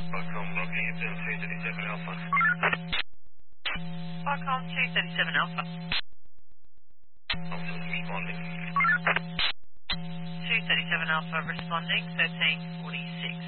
Welcome, logging into 237 Alpha. Qualcomm 237 Alpha. Alpha responding. 237 Alpha responding, 1346.